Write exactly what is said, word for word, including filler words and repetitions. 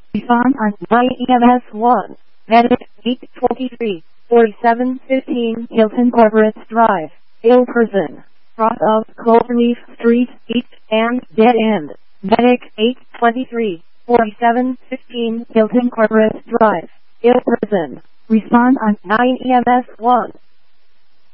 Respond on nine E M S one. Medic eight twenty-three, forty-seven fifteen Hilton Corporate Drive, ill person. Cross of Cloverleaf Street, East and Dead End. Medic eight twenty-three, forty-seven fifteen Hilton Corporate Drive, ill person. Respond on nine E M S one.